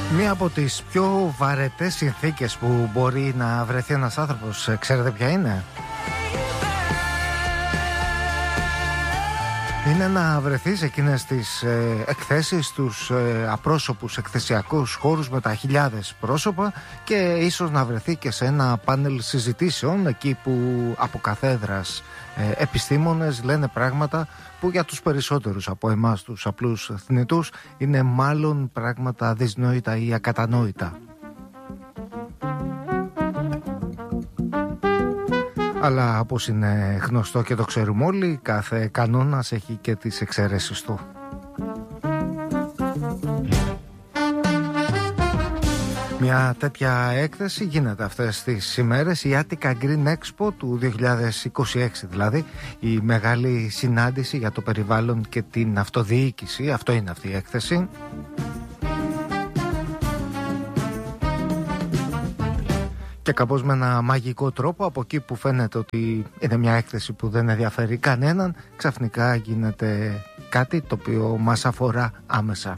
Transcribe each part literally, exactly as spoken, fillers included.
Μία από τις πιο βαρετές συνθήκες που μπορεί να βρεθεί ένας άνθρωπος, ξέρετε ποια είναι? Είναι να βρεθεί σε εκείνες τις ε, εκθέσεις, στους ε, απρόσωπους εκθεσιακούς χώρους με τα χιλιάδες πρόσωπα και ίσως να βρεθεί και σε ένα πάνελ συζητήσεων εκεί που από καθέδρας ε, επιστήμονες λένε πράγματα που για τους περισσότερους από εμάς τους απλούς θνητούς είναι μάλλον πράγματα δυσνόητα ή ακατανόητα. Αλλά όπως είναι γνωστό και το ξέρουμε όλοι, κάθε κανόνας έχει και τις εξαιρέσεις του. Μια τέτοια έκθεση γίνεται αυτές τις ημέρες, η Attica Green Expo του δύο χιλιάδες είκοσι έξι δηλαδή, η μεγάλη συνάντηση για το περιβάλλον και την αυτοδιοίκηση, αυτό είναι αυτή η έκθεση. Και κάπως με ένα μαγικό τρόπο, από εκεί που φαίνεται ότι είναι μια έκθεση που δεν ενδιαφέρει κανέναν, ξαφνικά γίνεται κάτι το οποίο μας αφορά άμεσα.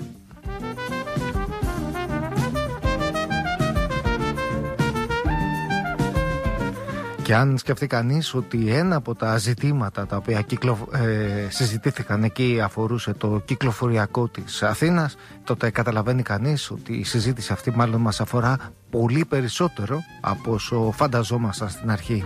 Και αν σκεφτεί κανείς ότι ένα από τα ζητήματα τα οποία κυκλο, ε, συζητήθηκαν εκεί αφορούσε το κυκλοφοριακό της Αθήνας, τότε καταλαβαίνει κανείς ότι η συζήτηση αυτή μάλλον μας αφορά πολύ περισσότερο από όσο φανταζόμασταν στην αρχή.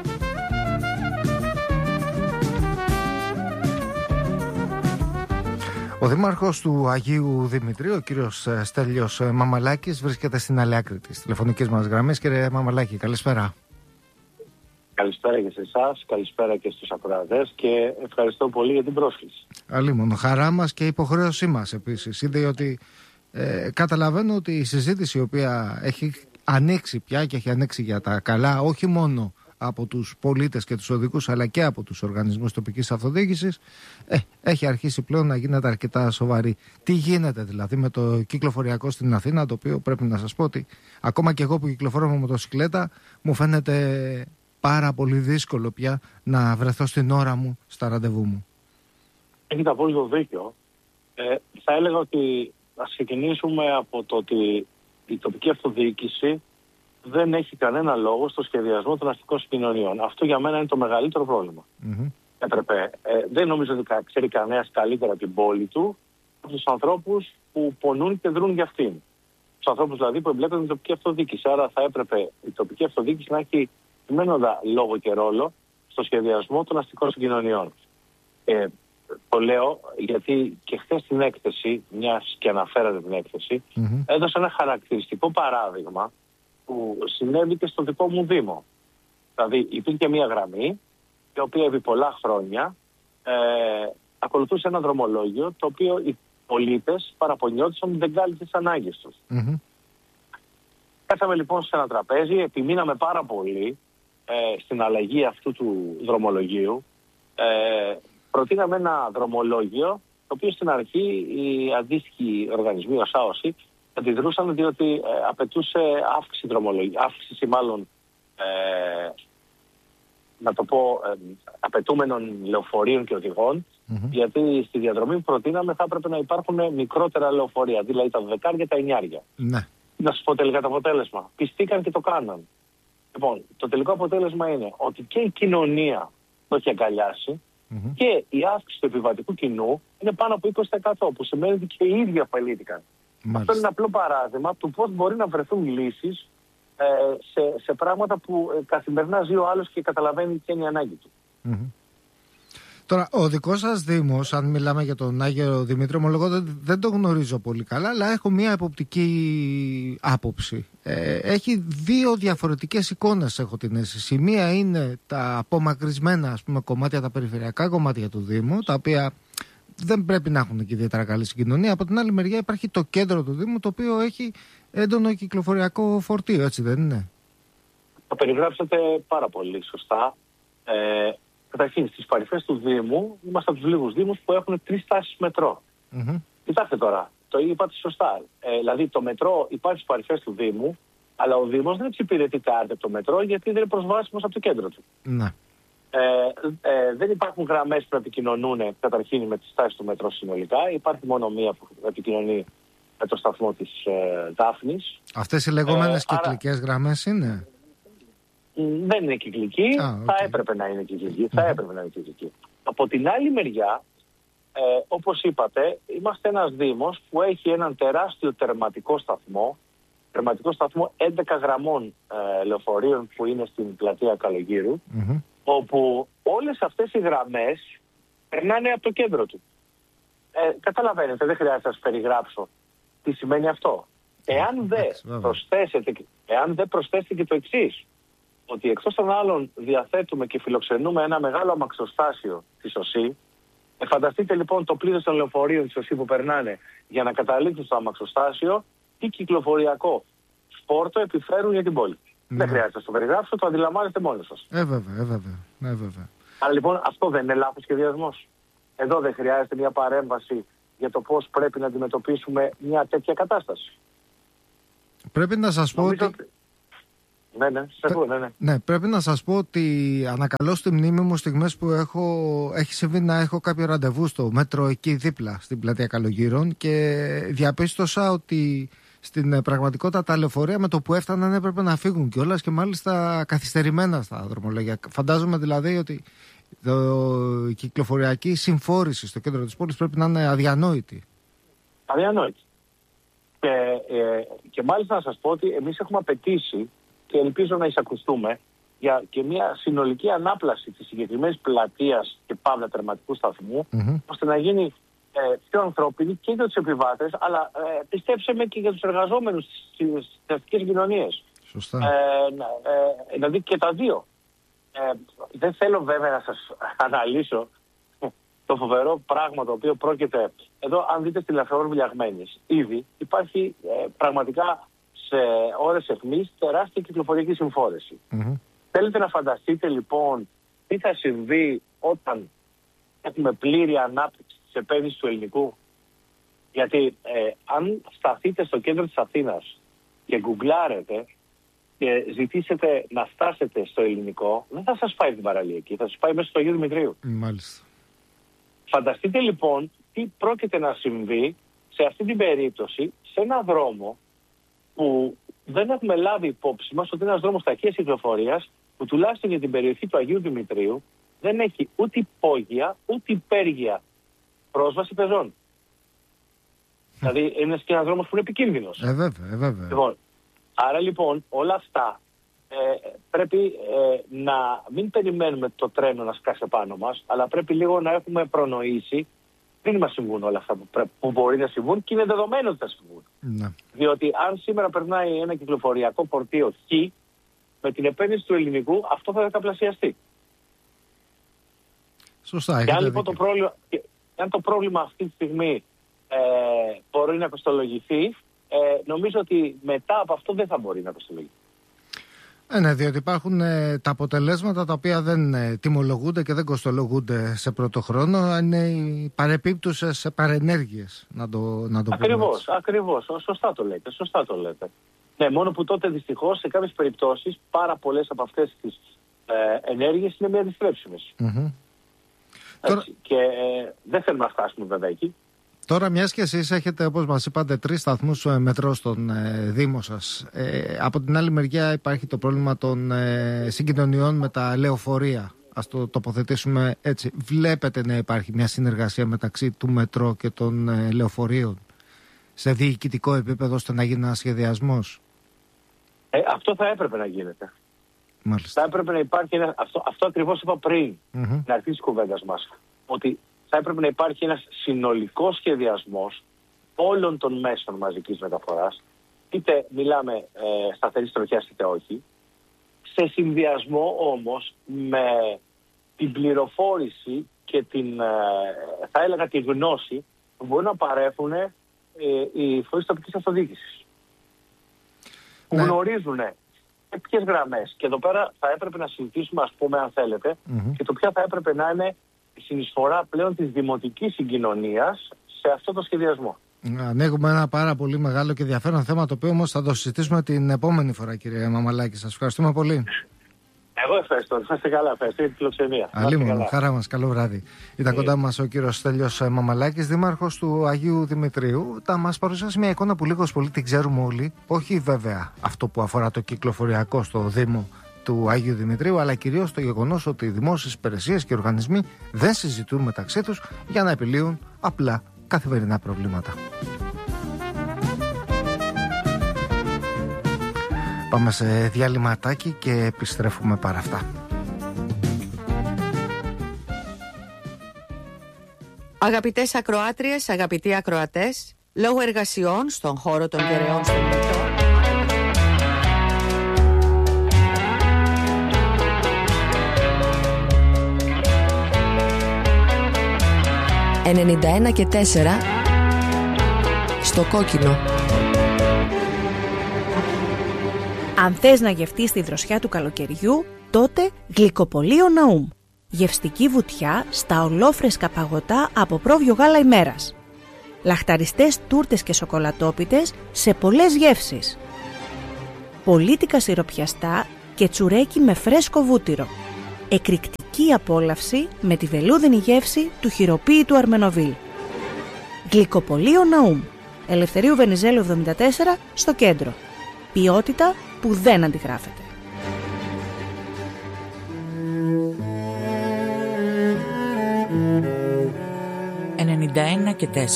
Ο δήμαρχος του Αγίου Δημητρίου, ο κύριος Στέλιος Μαμαλάκης, βρίσκεται στην άλλη άκρη της τηλεφωνικής μας γραμμής. Κύριε Μαμαλάκη, καλησπέρα. Καλησπέρα και σε εσάς, καλησπέρα και στους ακροατές και ευχαριστώ πολύ για την πρόσκληση. Αλλήμον, χαρά μας και υποχρέωσή μας επίσης. Είδε ότι ε, καταλαβαίνω ότι η συζήτηση η οποία έχει ανοίξει πια και έχει ανοίξει για τα καλά, όχι μόνο από τους πολίτες και τους οδικούς αλλά και από τους οργανισμούς τοπικής αυτοδιοίκησης, ε, έχει αρχίσει πλέον να γίνεται αρκετά σοβαρή. Τι γίνεται δηλαδή με το κυκλοφοριακό στην Αθήνα, το οποίο πρέπει να σας πω ότι ακόμα και εγώ που κυκλοφορώ με μοτοσυκλέτα μου φαίνεται πάρα πολύ δύσκολο πια να βρεθώ στην ώρα μου στα ραντεβού μου. Έχετε απόλυτο δίκιο. Ε, θα έλεγα ότι ας ξεκινήσουμε από το ότι η τοπική αυτοδιοίκηση δεν έχει κανένα λόγο στο σχεδιασμό των αστικών συγκοινωνιών. Αυτό για μένα είναι το μεγαλύτερο πρόβλημα. Mm-hmm. Έπρεπε, ε, δεν νομίζω ότι ξέρει κανένας καλύτερα την πόλη του από τους ανθρώπους που πονούν και δρούν για αυτήν. Τους ανθρώπους δηλαδή που εμπλέκονται με την τοπική αυτοδιοίκηση. Άρα θα έπρεπε η τοπική αυτοδιοίκηση να έχει σημαίνοντα λόγο και ρόλο στο σχεδιασμό των αστικών συγκοινωνιών. Ε, το λέω γιατί και χθες στην έκθεση, μιας και αναφέρατε την έκθεση, mm-hmm. έδωσε ένα χαρακτηριστικό παράδειγμα που συνέβη και στο δικό μου Δήμο. Δηλαδή υπήρχε μια γραμμή η οποία επί πολλά χρόνια ε, ακολουθούσε ένα δρομολόγιο το οποίο οι πολίτες παραπονιόντουσαν ότι δεν κάλυψε τις ανάγκες τους. Mm-hmm. Κάθαμε λοιπόν σε ένα τραπέζι, επιμείναμε πάρα πολύ ε, στην αλλαγή αυτού του δρομολογίου. Ε, προτείναμε ένα δρομολόγιο, το οποίο στην αρχή οι αντίστοιχοι οργανισμοί, ο ΣΑΟΣΗ, αντιδρούσαν διότι ε, απαιτούσε αύξηση δρομολογίου, αύξηση μάλλον, ε, να το πω, ε, απαιτούμενων λεωφορείων και οδηγών, mm-hmm. γιατί στη διαδρομή που προτείναμε θα έπρεπε να υπάρχουν μικρότερα λεωφορεία, δηλαδή τα δεκάρια και τα εννιάρια. Mm-hmm. Να σας πω τελικά το αποτέλεσμα. Πιστήκαν και το κάναν. Λοιπόν, το τελικό αποτέλεσμα είναι ότι και η κοινωνία το έχει αγκαλιάσει mm-hmm. και η αύξηση του επιβατικού κοινού είναι πάνω από είκοσι τοις εκατό, που σημαίνει ότι και οι ίδιοι ωφελήθηκαν. Αυτό είναι ένα απλό παράδειγμα του πώς μπορεί να βρεθούν λύσεις ε, σε, σε πράγματα που ε, καθημερινά ζει ο άλλος και καταλαβαίνει ποια είναι η ανάγκη του. Mm-hmm. Τώρα, ο δικός σας Δήμος, αν μιλάμε για τον Άγιο Δημήτριο, ομολογώ δεν, δεν το γνωρίζω πολύ καλά, αλλά έχω μία εποπτική άποψη. Ε, έχει δύο διαφορετικές εικόνες, έχω την αίσθηση. Η μία είναι τα απομακρυσμένα, ας πούμε, κομμάτια, τα περιφερειακά κομμάτια του Δήμου, τα οποία δεν πρέπει να έχουν και ιδιαίτερα καλή συγκοινωνία. Από την άλλη μεριά υπάρχει το κέντρο του Δήμου, το οποίο έχει έντονο κυκλοφοριακό φορτίο, έτσι δεν είναι? Το περιγράψατε πάρα πολύ σωστά. Ε, Καταρχήν, στις παρυφές του Δήμου, είμαστε από τους λίγους Δήμους που έχουν τρεις στάσεις μετρό. Mm-hmm. Κοιτάξτε τώρα, το είπατε σωστά. Ε, δηλαδή, το μετρό υπάρχει στις παρυφές του Δήμου, αλλά ο Δήμος δεν εξυπηρετεί κάτι από το μετρό, γιατί δεν είναι προσβάσιμος από το κέντρο του. Mm-hmm. Ε, ε, δεν υπάρχουν γραμμές που επικοινωνούν καταρχήν με τις στάσεις του μετρό συνολικά. Υπάρχει μόνο μία που επικοινωνεί με το σταθμό της ε, Δάφνης. Αυτές οι λεγόμενες ε, κυκλικές άρα... γραμμές είναι? Δεν είναι κυκλική, ah, okay. θα έπρεπε να είναι κυκλική. Mm-hmm. Θα έπρεπε να είναι κυκλική. Από την άλλη μεριά, ε, όπως είπατε, είμαστε ένας δήμος που έχει έναν τεράστιο τερματικό σταθμό, τερματικό σταθμό έντεκα γραμμών ε, λεωφορείων που είναι στην πλατεία Καλογύρου, mm-hmm. όπου όλες αυτές οι γραμμές περνάνε από το κέντρο του. Ε, καταλαβαίνετε, δεν χρειάζεται να σας περιγράψω τι σημαίνει αυτό. Εάν δεν προσθέσετε, εάν δεν προσθέσετε και το εξής, ότι εκτός των άλλων διαθέτουμε και φιλοξενούμε ένα μεγάλο αμαξοστάσιο της ΟΣΥ, ε, φανταστείτε λοιπόν το πλήθος των λεωφορείων της ΟΣΥ που περνάνε για να καταλήξουν στο αμαξοστάσιο, τι κυκλοφοριακό φόρτο επιφέρουν για την πόλη. Ναι. Δεν χρειάζεται να το περιγράψω, το αντιλαμβάνεστε μόνοι σας. Ε, βέβαια, ε, βέβαια, ε, βέβαια. Αλλά λοιπόν αυτό δεν είναι λάθος σχεδιασμός? Εδώ δεν χρειάζεται μια παρέμβαση για το πώς πρέπει να αντιμετωπίσουμε μια τέτοια κατάσταση? Πρέπει να σας πω ότι... ότι... Ναι, ναι, σε πω, ναι, ναι. ναι, πρέπει να σας πω ότι ανακαλώ στη μνήμη μου στιγμές που έχω, έχει συμβεί να έχω κάποιο ραντεβού στο μέτρο εκεί δίπλα στην πλατεία Καλογύρων και διαπίστωσα ότι στην πραγματικότητα τα λεωφορεία με το που έφταναν έπρεπε να φύγουν κιόλας και μάλιστα καθυστερημένα στα δρομολόγια. Φαντάζομαι δηλαδή ότι η κυκλοφοριακή συμφόρηση στο κέντρο της πόλης πρέπει να είναι αδιανόητη. Αδιανόητη. Και, ε, και μάλιστα να σας πω ότι εμείς έχουμε απαιτήσει και ελπίζω να εισακουστούμε για και μια συνολική ανάπλαση της συγκεκριμένης πλατείας και παύλα τερματικού σταθμού, mm-hmm. ώστε να γίνει ε, πιο ανθρώπινη και για τους επιβάτες, αλλά ε, πιστέψτε με και για τους εργαζόμενους στις αστικές κοινωνίες. Σωστά. Ε, ε, δηλαδή και τα δύο. Ε, δεν θέλω βέβαια να σας αναλύσω το φοβερό πράγμα το οποίο πρόκειται. Εδώ, αν δείτε στη Λαφρεών Βιλιαγμένης, ήδη υπάρχει ε, πραγματικά σε ώρες αιχμής τεράστια κυκλοφοριακή συμφόρηση. Mm-hmm. Θέλετε να φανταστείτε λοιπόν τι θα συμβεί όταν έχουμε πλήρη ανάπτυξη της επένδυσης του ελληνικού? Γιατί ε, αν σταθείτε στο κέντρο της Αθήνας και γκουγκλάρετε και ζητήσετε να φτάσετε στο ελληνικό, δεν θα σας πάει την παραλία εκεί, θα σας πάει μέσα στο Αγίου Δημητρίου. Μάλιστα. Φανταστείτε λοιπόν τι πρόκειται να συμβεί σε αυτή την περίπτωση σε ένα δρόμο που δεν έχουμε λάβει υπόψη μας ότι είναι ένας δρόμος ταχείας κυκλοφορίας που τουλάχιστον για την περιοχή του Αγίου Δημητρίου δεν έχει ούτε υπόγεια ούτε υπέργεια πρόσβαση πεζών. Δηλαδή είναι και ένας δρόμος που είναι επικίνδυνος. Ε, βέβαια, ε, βέβαια. Λοιπόν, άρα λοιπόν όλα αυτά ε, πρέπει ε, να μην περιμένουμε το τρένο να σκάσει πάνω μας, αλλά πρέπει λίγο να έχουμε προνοήσει. Δεν μας συμβούν όλα αυτά που, πρέ, που μπορεί να συμβούν και είναι δεδομένο ότι θα συμβούν. Ναι. Διότι αν σήμερα περνάει ένα κυκλοφοριακό πορτίο Χ, με την επένδυση του ελληνικού αυτό θα δεκαπλασιαστεί. Σωστά. Και αν λοιπόν το πρόβλημα, αν το πρόβλημα αυτή τη στιγμή ε, μπορεί να κοστολογηθεί, ε, νομίζω ότι μετά από αυτό δεν θα μπορεί να κοστολογηθεί. Ε, ναι, διότι υπάρχουν ε, τα αποτελέσματα τα οποία δεν ε, τιμολογούνται και δεν κοστολογούνται σε πρώτο χρόνο. Είναι οι παρεπίπτουσες παρενέργειες, να το, να το ακριβώς, πούμε. Ακριβώς, σωστά το λέτε, σωστά το λέτε. Ναι, μόνο που τότε δυστυχώς σε κάποιες περιπτώσεις πάρα πολλές από αυτές τις ε, ενέργειες είναι μη αντιστρέψιμες. Mm-hmm. Τώρα... Και ε, δεν θέλουμε να φτάσουμε βέβαια εκεί. Τώρα, μιας και εσείς έχετε, όπως μας είπατε, τρεις σταθμούς μετρό στον ε, Δήμο σας. Ε, από την άλλη μεριά υπάρχει το πρόβλημα των ε, συγκοινωνιών με τα λεωφορεία. Ας το τοποθετήσουμε έτσι. Βλέπετε να υπάρχει μια συνεργασία μεταξύ του μετρό και των ε, λεωφορείων σε διοικητικό επίπεδο ώστε να γίνει ένας σχεδιασμός? Ε, αυτό θα έπρεπε να γίνεται. Μάλιστα. Θα έπρεπε να υπάρχει ένα, αυτό, αυτό ακριβώς είπα πριν mm-hmm. να αρχίσει η κουβέντα μας. Ότι θα έπρεπε να υπάρχει ένας συνολικός σχεδιασμός όλων των μέσων μαζικής μεταφοράς, είτε μιλάμε ε, σταθερής τροχιάς είτε όχι, σε συνδυασμό όμως με την πληροφόρηση και την, ε, θα έλεγα τη γνώση που μπορούν να παρέχουν ε, οι φορείς τοπικής αυτοδιοίκησης. Που ναι. γνωρίζουν ποιες γραμμές. Και εδώ πέρα θα έπρεπε να συζητήσουμε, ας πούμε, αν θέλετε, mm-hmm. και το ποια θα έπρεπε να είναι η συνεισφορά πλέον της δημοτικής συγκοινωνίας σε αυτό το σχεδιασμό. Ανοίγουμε ένα πάρα πολύ μεγάλο και ενδιαφέρον θέμα, το οποίο όμως θα το συζητήσουμε την επόμενη φορά, κύριε Μαμαλάκη. Σας ευχαριστούμε πολύ. Εγώ ευχαριστώ. Να είστε καλά. Ευχαριστώ για τη φιλοξενία. Αλλήμον, χαρά μας. Καλό βράδυ. Ήταν κοντά μας ο κύριος Στέλιος Μαμαλάκης, δήμαρχος του Αγίου Δημητρίου. Θα μας παρουσιάσει μια εικόνα που λίγος πολύ την ξέρουμε όλοι. Όχι βέβαια αυτό που αφορά το κυκλοφοριακό στο Δήμο του Αγίου Δημητρίου, αλλά κυρίως το γεγονός ότι οι δημόσιες υπηρεσίες και οι οργανισμοί δεν συζητούν μεταξύ τους για να επιλύουν απλά καθημερινά προβλήματα. Πάμε σε διαλυματάκι και επιστρέφουμε παρά αυτά. Αγαπητές ακροάτριες, αγαπητοί ακροατές, λόγω εργασιών στον χώρο των Κεραιών στο Δημητρό, ενενήντα ένα και τέσσερα στο κόκκινο. Αν θες να γευτείς τη δροσιά του καλοκαιριού, τότε Γλυκοπωλείο Ναούμ. Γευστική βουτιά στα ολόφρεσκα παγωτά από πρόβιο γάλα ημέρας. Λαχταριστές τούρτες και σοκολατόπιτες σε πολλές γεύσεις. Πολίτικα σιροπιαστά και τσουρέκι με φρέσκο βούτυρο. Εκρηκτική απόλαυση με τη βελούδινη γεύση του χειροποίητου Αρμενοβίλ. Γλυκοπωλείο Ναούμ. Ελευθερίου Βενιζέλου εβδομήντα τέσσερα στο κέντρο. Ποιότητα που δεν αντιγράφεται. ενενήντα ένα και τέσσερα